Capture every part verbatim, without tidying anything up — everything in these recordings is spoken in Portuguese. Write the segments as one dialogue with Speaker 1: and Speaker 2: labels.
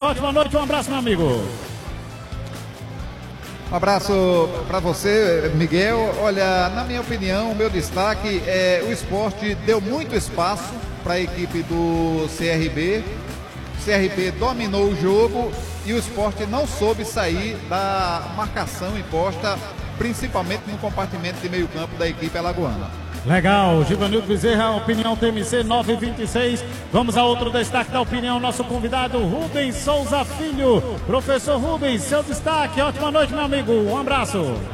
Speaker 1: ótima noite, um abraço, meu amigo.
Speaker 2: Um abraço para você, Miguel. Olha, na minha opinião, o meu destaque é o Sport deu muito espaço para a equipe do C R B. O C R B dominou o jogo e o Sport não soube sair da marcação imposta, principalmente no compartimento de meio campo da equipe alagoana.
Speaker 1: Legal, Givanildo Bezerra, opinião T M C nove vinte e seis. Vamos a outro destaque da opinião, nosso convidado Rubens Souza Filho. Professor Rubens, seu destaque, ótima noite, meu amigo, um abraço.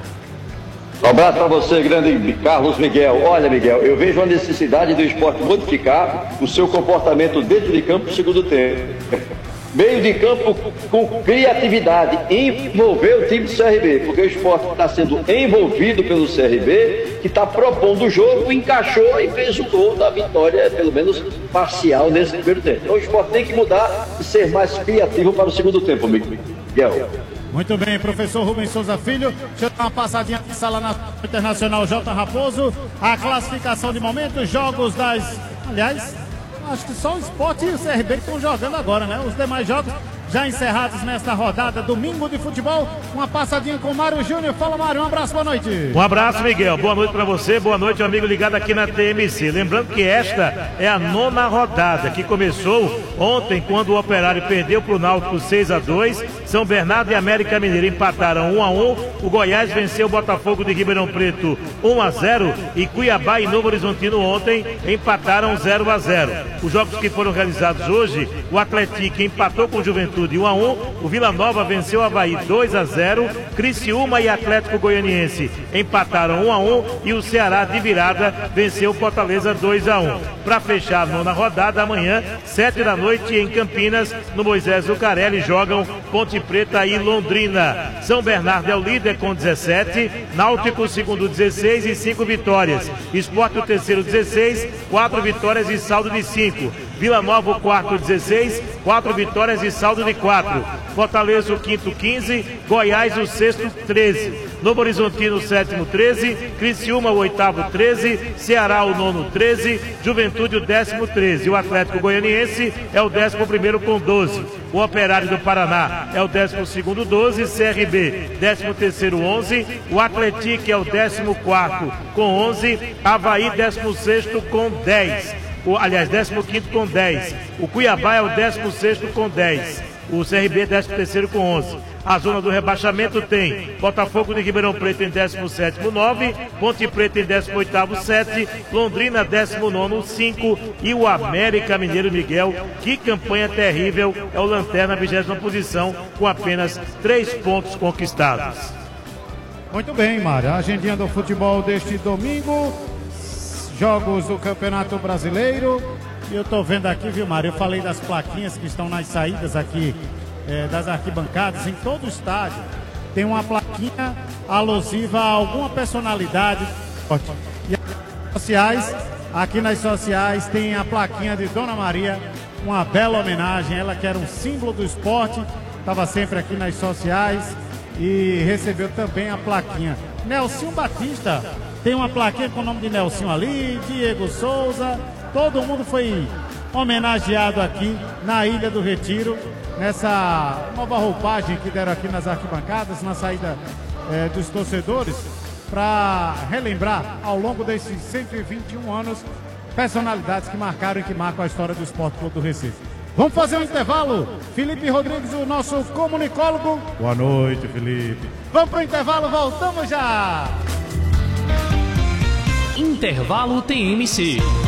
Speaker 3: Um abraço para você, grande Carlos Miguel. Olha, Miguel, eu vejo a necessidade do Sport modificar o seu comportamento dentro de campo no segundo tempo. Meio de campo com criatividade, envolver o time do C R B, porque o Sport está sendo envolvido pelo C R B, que está propondo o jogo, encaixou e fez o gol da vitória, pelo menos parcial, nesse primeiro tempo. Então o Sport tem que mudar e ser mais criativo para o segundo tempo, Miguel.
Speaker 1: Muito bem, professor Rubens Souza Filho. Deixa eu dar uma passadinha na sala na Internacional J. Raposo. A classificação de momento, jogos das... Aliás... Acho que só o Sport e o C R B estão jogando agora, né? Os demais jogos já encerrados nesta rodada, domingo de futebol. Uma passadinha com o Mário Júnior. Fala, Mário, um abraço, boa noite.
Speaker 4: Um abraço, Miguel. Boa noite para você, boa noite, amigo ligado aqui na T M C. Lembrando que esta é a nona rodada, que começou ontem, quando o Operário perdeu para o Náutico seis a dois. São Bernardo e América Mineiro empataram um a um. O Goiás venceu o Botafogo de Ribeirão Preto um a zero. E Cuiabá e Novo Horizontino ontem empataram zero a zero. Os jogos que foram realizados hoje, o Atlético empatou com o Juventude um a um. O Vila Nova venceu o Avaí dois a zero. Criciúma e Atlético Goianiense empataram um a um. E o Ceará de virada venceu o Fortaleza dois a um. Para fechar a nona rodada, amanhã, sete da noite, em Campinas, no Moisés Lucarelli, jogam Ponte Preta e Londrina. São Bernardo é o líder com dezessete, Náutico o segundo dezesseis e cinco vitórias. Sport o terceiro dezesseis, quatro vitórias e saldo de cinco. Vila Nova o quarto dezesseis, quatro vitórias e saldo de quatro. Fortaleza o quinto quinze, Goiás o sexto treze. Novo Horizontino o sétimo treze, Criciúma o oitavo treze, Ceará o nono treze, Juventude o décimo treze. O Atlético Goianiense é o décimo primeiro com doze. O Operário do Paraná é o décimo segundo doze, C R B décimo terceiro onze, o Atlético é o décimo quarto com onze, Avaí décimo sexto com dez. O, aliás, décimo quinto com dez. O Cuiabá é o décimo sexto com dez. O C R B é décimo terceiro com onze. A zona do rebaixamento tem Botafogo de Ribeirão Preto em décimo sétimo, nove. Ponte Preta em décimo oitavo, sete. Londrina décimo nono, cinco. E o América Mineiro, Miguel, que campanha terrível, é o lanterna, vigésima posição, com apenas três pontos conquistados.
Speaker 1: Muito bem, Mário. A agendinha do futebol deste domingo. Jogos do Campeonato Brasileiro. E eu tô vendo aqui, viu, Mário? Eu falei das plaquinhas que estão nas saídas aqui é, das arquibancadas. Em todo o estádio tem uma plaquinha alusiva a alguma personalidade. E as sociais, aqui nas sociais tem a plaquinha de Dona Maria, uma bela homenagem. Ela que era um símbolo do esporte, estava sempre aqui nas sociais e recebeu também a plaquinha. Nelson Batista tem uma plaquinha com o nome de Nelson ali, Diego Souza, todo mundo foi homenageado aqui na Ilha do Retiro, nessa nova roupagem que deram aqui nas arquibancadas, na saída é, dos torcedores, para relembrar ao longo desses cento e vinte e um anos, personalidades que marcaram e que marcam a história do Esporte Clube do Recife. Vamos fazer um intervalo. Felipe Rodrigues, o nosso comunicólogo. Boa noite, Felipe. Vamos para o intervalo, voltamos já.
Speaker 5: Intervalo T M C.